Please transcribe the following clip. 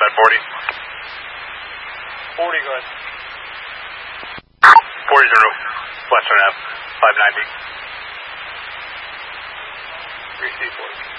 at 40. 40, go ahead. 40 Western Ave, 590. Receive 40.